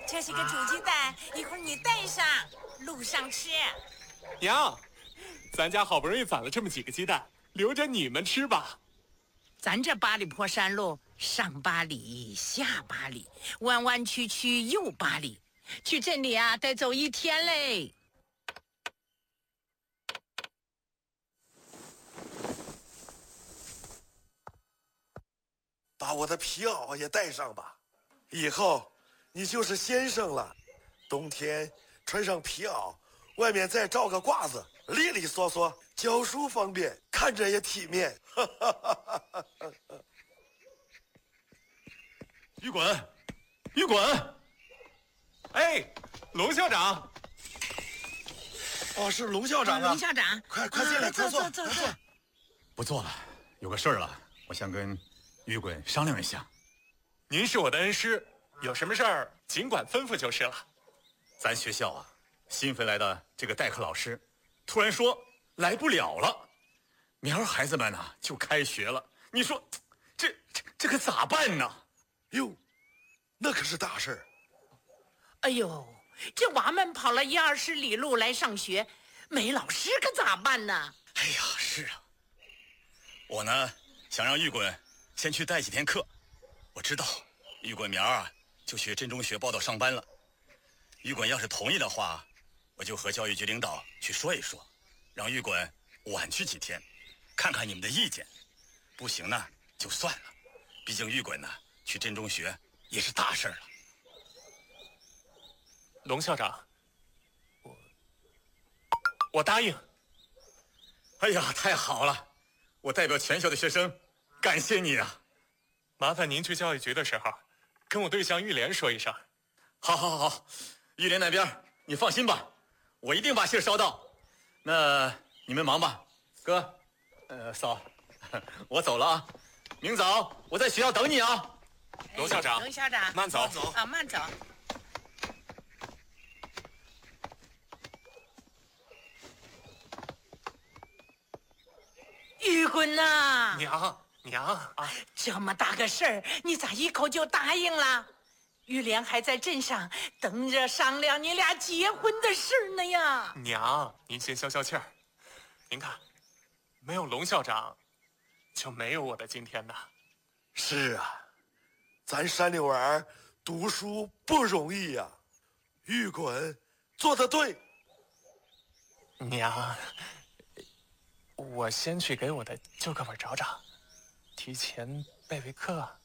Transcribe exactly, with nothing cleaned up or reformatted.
这是个煮鸡蛋，一会儿你带上，路上吃。 娘，咱家好不容易攒了这么几个鸡蛋，留着你们吃吧。 咱这八里坡山路，上八里，下八里，弯弯曲曲又八里，去镇里啊得走一天嘞。 把我的皮袄也带上吧，以后你就是先生了。冬天穿上皮袄，外面再罩个褂子，利利索索，教书方便，看着也体面。 于滚，于滚！ 哎，龙校长。 哦，是龙校长啊！ 龙校长， 快快进来，快坐， 坐坐坐。 不做了，有个事儿了，我想跟于滚商量一下。 您是我的恩师，有什么事儿尽管吩咐就是了。 咱学校啊，新飞来的这个代课老师，突然说来不了了，明儿孩子们呢就开学了。你说，这这这可咋办呢？ 哟，那可是大事儿。 哎呦，这娃们跑了一二十里路来上学，没老师可咋办呢？ 哎呀，是啊，我呢想让玉滚先去带几天课。我知道玉滚明儿啊就去镇中学报到上班了。玉滚要是同意的话，我就和教育局领导去说一说，让玉滚晚去几天，看看你们的意见。不行呢就算了，毕竟玉滚呢去镇中学也是大事了。 龙校长，我我答应。 哎呀，太好了！我代表全校的学生感谢你啊！ 麻烦您去教育局的时候，跟我对象玉莲说一声。 好，好，好，好，玉莲那边你放心吧，我一定把信捎到。那你们忙吧，哥，呃，嫂，我走了啊，明早我在学校等你啊。 龙校长， 龙校长， 慢走， 慢走啊，慢走。玉滚呐， 娘娘啊， 这么大个事儿，你咋一口就答应了？玉莲还在镇上等着商量你俩结婚的事儿呢呀。 娘，您先消消气儿。您看，没有龙校长，就没有我的今天呐。 是啊，咱山里娃儿读书不容易呀、啊。玉滚做得对。 娘，我先去给我的旧课本找找，提前备备课。